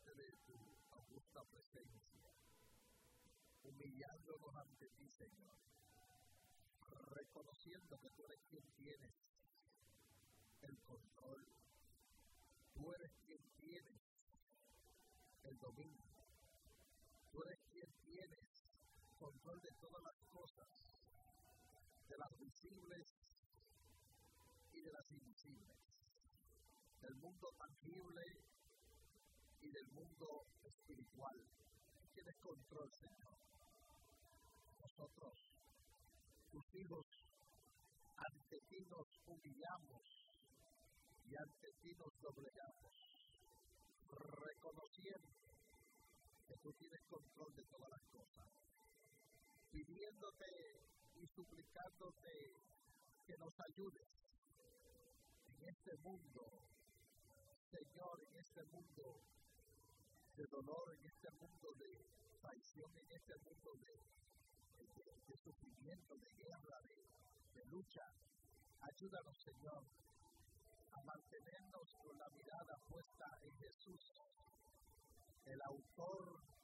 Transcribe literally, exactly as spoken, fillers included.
delante de tu augusta presencia, humillándonos ante ti, Señor, reconociendo que tú eres quien tienes el control, tú eres quien tienes el dominio, tú eres quien tienes control de todas las cosas, de las visibles y de las invisibles, del mundo tangible y del mundo espiritual. Tienes control, Señor. Nosotros, tus hijos, ante ti nos humillamos y ante ti nos doblegamos, reconociendo que tú tienes control de todas las cosas, pidiéndote y suplicándote que nos ayudes en este mundo, Señor, en este mundo de dolor, en este mundo de traición, en este mundo de, de, de sufrimiento, de guerra, de, de lucha. Ayúdanos, Señor, a mantenernos con la mirada puesta en Jesús, el autor